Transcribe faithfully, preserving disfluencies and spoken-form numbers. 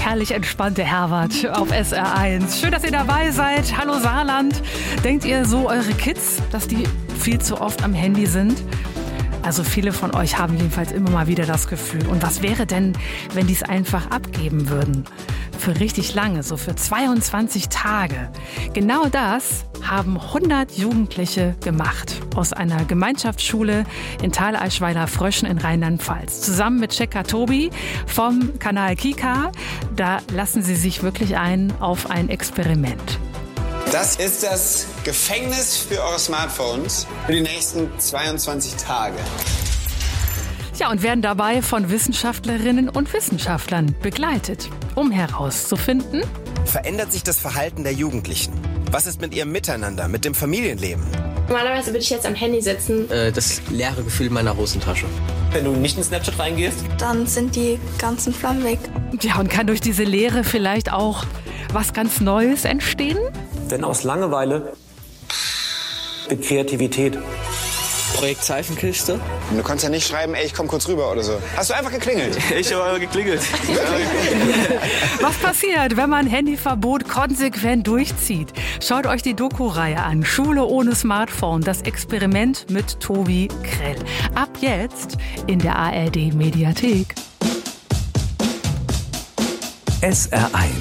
herrlich entspannte Herbert auf S R eins. Schön, dass ihr dabei seid. Hallo Saarland. Denkt ihr so, eure Kids, dass die viel zu oft am Handy sind? Also viele von euch haben jedenfalls immer mal wieder das Gefühl. Und was wäre denn, wenn die es einfach abgeben würden? Für richtig lange, so für zweiundzwanzig Tage. Genau das haben hundert Jugendliche gemacht aus einer Gemeinschaftsschule in Thaleischweiler-Fröschen in Rheinland-Pfalz. Zusammen mit Checker Tobi vom Kanal Kika. Da lassen sie sich wirklich ein auf ein Experiment. Das ist das Gefängnis für eure Smartphones für die nächsten zweiundzwanzig Tage. Ja, und werden dabei von Wissenschaftlerinnen und Wissenschaftlern begleitet, um herauszufinden: Verändert sich das Verhalten der Jugendlichen? Was ist mit ihrem Miteinander, mit dem Familienleben? Normalerweise würde ich jetzt am Handy sitzen. Äh, das leere Gefühl meiner Hosentasche. Wenn du nicht in Snapchat reingehst, dann sind die ganzen Flammen weg. Ja, und kann durch diese Leere vielleicht auch was ganz Neues entstehen? Denn aus Langeweile wird Kreativität. Projekt Seifenkiste. Und du konntest ja nicht schreiben, ey, ich komm kurz rüber oder so. Hast du einfach geklingelt? Ich habe geklingelt. Was passiert, wenn man Handyverbot konsequent durchzieht? Schaut euch die Doku-Reihe an. Schule ohne Smartphone. Das Experiment mit Tobi Krell. Ab jetzt in der A R D-Mediathek. S R eins